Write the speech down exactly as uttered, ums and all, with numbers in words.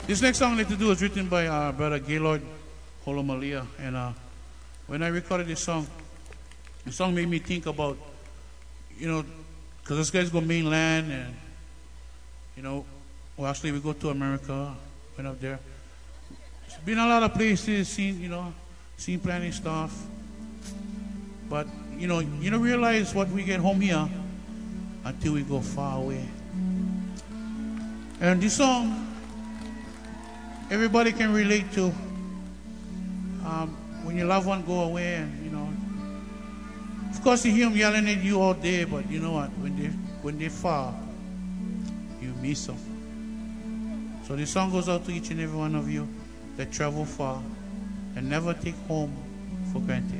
This next song I'd like to do is written by uh, Brother Gaylord Holomalia. And uh, when I recorded this song, the song made me think about, you know, because this guys go mainland and, you know, well, actually we go to America, went up there. It's been a lot of places, seen, you know, seen plenty of stuff. But, you know, you don't realize what we get home here until we go far away. And this song, everybody can relate to. Um, when your loved one go away, and you know, of course you hear them yelling at you all day, but you know what? When they when they far, you miss them. So this song goes out to each and every one of you that travel far and never take home for granted.